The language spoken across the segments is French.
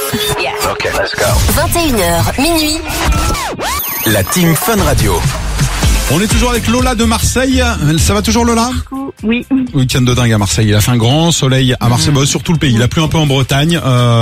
Ok, let's go. 21h, minuit. La Team Fun Radio. On est toujours avec Lola de Marseille. Ça va toujours, Lola? Oui. Week-end de dingue à Marseille. Il a fait un grand soleil à Marseille, sur tout le pays. Il a plu un peu en Bretagne.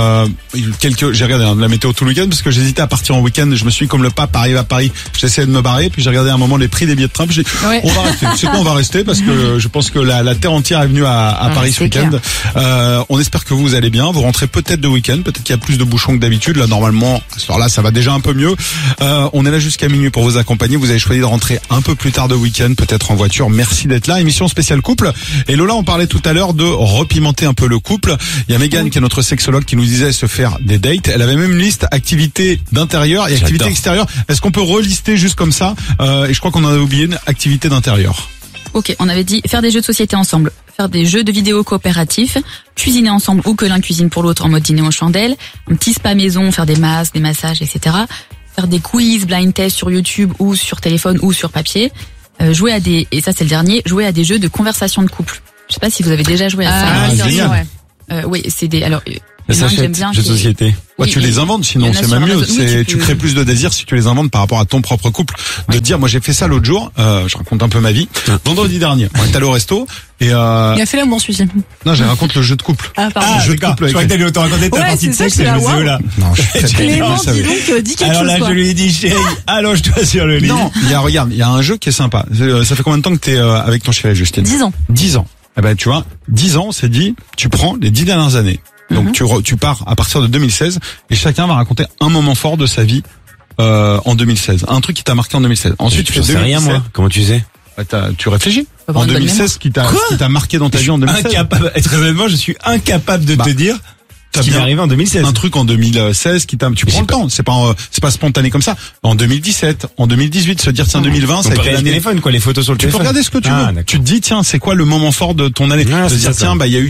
J'ai regardé la météo tout le week-end parce que j'hésitais à partir en week-end. Je me suis dit, comme le pape arrive à Paris, j'essayais de me barrer. Puis j'ai regardé un moment les prix des billets de train. J'ai dit, on va rester. C'est quoi, on va rester parce que je pense que la terre entière est venue à Paris ce week-end. On espère que vous allez bien. Vous rentrez peut-être de week-end. Peut-être qu'il y a plus de bouchons que d'habitude. Là, normalement, à ce soir-là, ça va déjà un peu mieux. On est là jusqu'à minuit pour vous accompagner. Vous avez choisi de rentrer un peu plus tard de week-end, peut-être en voiture. Merci d'être là. Émission spéciale couple. Et Lola, on parlait tout à l'heure de repimenter un peu le couple. Il y a Mégane qui est notre sexologue qui nous disait se faire des dates. Elle avait même une liste activités d'intérieur et activités extérieures. Est-ce qu'on peut relister juste comme ça? Et je crois qu'on en a oublié une activité d'intérieur. Ok, on avait dit faire des jeux de société ensemble, faire des jeux de vidéo coopératifs, cuisiner ensemble ou que l'un cuisine pour l'autre en mode dîner aux chandelles, un petit spa maison, faire des masques, des massages, etc. Faire des quiz, blind tests sur YouTube ou sur téléphone ou sur papier. Jouer à des, et ça c'est le dernier, jouer à des jeux de conversation de couple. Je sais pas si vous avez déjà joué à ça. Génial. Oui, c'est des, alors, j'aime bien jeux de société. Ouais, tu les inventes, sinon c'est même mieux. Tu crées plus de désir si tu les inventes par rapport à ton propre couple. De dire, moi j'ai fait ça l'autre jour, je raconte un peu ma vie. Vendredi dernier, on est allé au resto et il a fait l'amour celui-ci. Non, je raconte le jeu de couple. Ah pardon. Le jeu de couple. Je crois que t'allais autant raconter ta partie de sexe, là. Là. Non, je Clément, dis donc, dis quelque alors chose. Là, quoi. je lui ai dit, chérie, allonge-toi sur le lit. Non, regarde, il y a un jeu qui est sympa. Ça fait combien de temps que t'es avec ton chéri, Justine? 10 ans. 10 ans. Eh ben, tu vois, 10 ans, on s'est dit, tu prends les 10 dernières années. Donc, tu pars à partir de 2016 et chacun va raconter un moment fort de sa vie, en 2016. Un truc qui t'a marqué en 2016. Ensuite, tu fais 2017. Rien, moi. Comment tu sais? Tu réfléchis. En 2016, ce qui t'a marqué dans ta vie en 2016. Incapable. Très honnêtement, je suis incapable de te dire ce qui m'est arrivé en 2016. Un truc en 2016 tu prends le temps. C'est pas spontané comme ça. En 2017, en 2018, se dire tiens 2020, ça a été le téléphone quoi, les photos sur le téléphone. Tu peux regarder ce que tu veux. D'accord. Tu te dis tiens, c'est quoi le moment fort de ton année? De dire tiens, il y a eu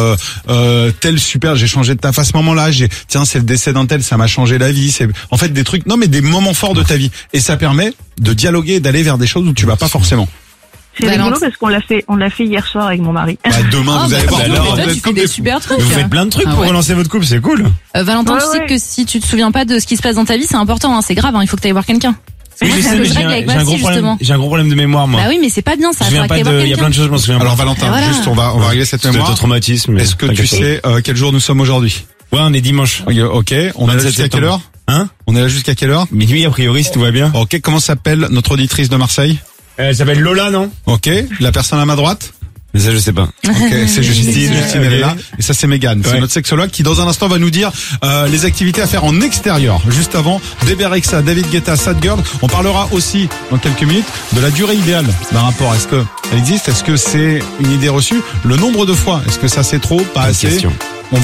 tel super, j'ai changé de taf à ce moment-là, tiens, c'est le décès d'un tel, ça m'a changé la vie, c'est en fait des trucs des moments forts de ta vie et ça permet de dialoguer et d'aller vers des choses où tu vas pas forcément. C'est rigolo parce qu'on l'a fait hier soir avec mon mari. Demain, vous allez voir. Alors, tu fais des super trucs. Vous faites plein de trucs pour relancer votre couple, c'est cool. Valentin, tu sais que si tu te souviens pas de ce qui se passe dans ta vie, c'est important, c'est grave, il faut que tu ailles voir quelqu'un. Oui, je sais, mais j'ai un gros problème de mémoire, moi. Bah oui, mais c'est pas bien ça. Il y a plein de choses, je m'en souviens pas. Alors Valentin, juste on va régler cette mémoire. C'est traumatisme. Est-ce que tu sais quel jour nous sommes aujourd'hui? Ouais, on est dimanche. Ok, on est là jusqu'à quelle heure? On est là jusqu'à quelle heure? Minuit a priori, si tout va bien. Ok, comment s'appelle notre auditrice de Marseille? Elle s'appelle Lola, non? Ok, la personne à ma droite? Mais ça, je sais pas. Ok, c'est Justine, elle est là. Et ça, c'est Mégane. C'est notre sexologue qui, dans un instant, va nous dire les activités à faire en extérieur. Juste avant, Bébé Rexha, David Guetta, Sad Girl. On parlera aussi, dans quelques minutes, de la durée idéale d'un rapport. Est-ce que elle existe? Est-ce que c'est une idée reçue? Le nombre de fois, est-ce que ça c'est trop? Pas assez?